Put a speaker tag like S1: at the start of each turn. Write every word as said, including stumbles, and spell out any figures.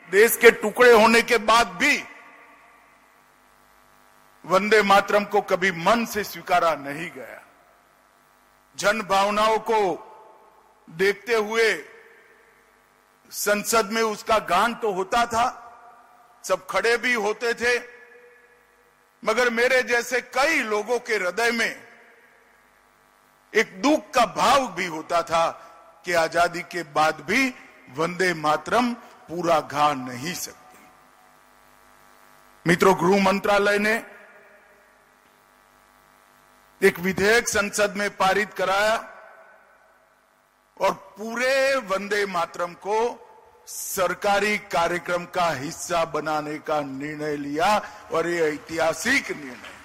S1: देश के टुकड़े होने के बाद भी वंदे मातरम को कभी मन से स्वीकारा नहीं गया। जन भावनाओं को देखते हुए संसद में उसका गान तो होता था, सब खड़े भी होते थे, मगर मेरे जैसे कई लोगों के हृदय में एक दुख का भाव भी होता था कि आजादी के बाद भी वंदे मातरम पूरा गा नहीं सकती। मित्रों, गृह मंत्रालय ने एक विधेयक संसद में पारित कराया और पूरे वंदे मातरम को सरकारी कार्यक्रम का हिस्सा बनाने का निर्णय लिया और ये ऐतिहासिक निर्णय